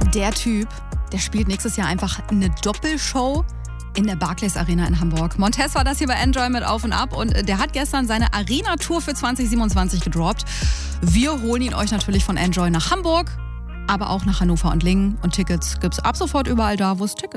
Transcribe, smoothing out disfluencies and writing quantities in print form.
der Typ, der spielt nächstes Jahr einfach eine Doppelshow in der Barclays Arena in Hamburg. Montez war das hier bei Enjoy mit Auf und Ab und der hat gestern seine Arena-Tour für 2027 gedroppt. Wir holen ihn euch natürlich von Enjoy nach Hamburg, aber auch nach Hannover und Lingen. Und Tickets gibt's ab sofort überall da, wo es Tickets